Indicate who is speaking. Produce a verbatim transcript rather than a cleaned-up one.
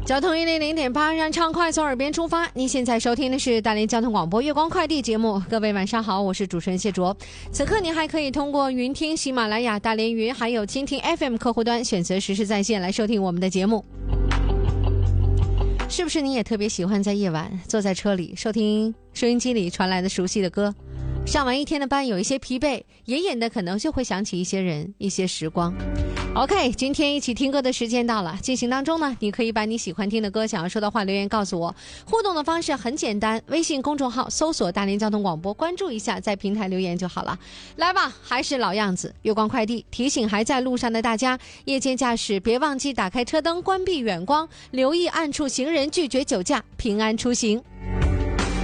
Speaker 1: 交通一零零点八，让畅快从耳边出发。您现在收听的是大连交通广播月光快递节目。各位晚上好，我是主持人谢卓。此刻您还可以通过云听、喜马拉雅、大连云还有蜻蜓 F M 客户端选择实时在线来收听我们的节目。是不是你也特别喜欢在夜晚坐在车里收听收音机里传来的熟悉的歌？上完一天的班有一些疲惫，隐隐的可能就会想起一些人一些时光。 OK， 今天一起听歌的时间到了，进行当中呢，你可以把你喜欢听的歌想要说的话留言告诉我。互动的方式很简单，微信公众号搜索大连交通广播，关注一下，在平台留言就好了。来吧，还是老样子，月光快递提醒还在路上的大家，夜间驾驶别忘记打开车灯，关闭远光，留意暗处行人，拒绝酒驾，平安出行。